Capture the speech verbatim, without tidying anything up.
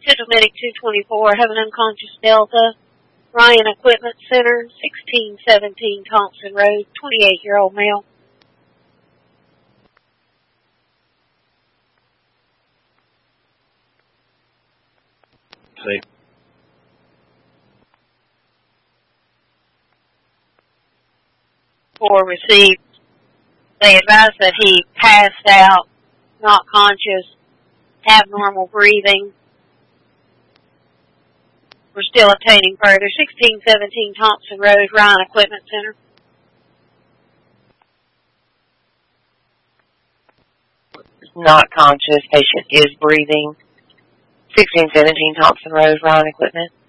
Central Medic two twenty-four, have an unconscious Delta. Ryan Equipment Center, sixteen seventeen Thompson Road, twenty-eight-year-old male. See. For received, they advised that he passed out, not conscious, abnormal breathing. We're still obtaining further. sixteen seventeen Thompson Road, Ryan Equipment Center. Not conscious. Patient is breathing. sixteen seventeen Thompson Road, Ryan Equipment.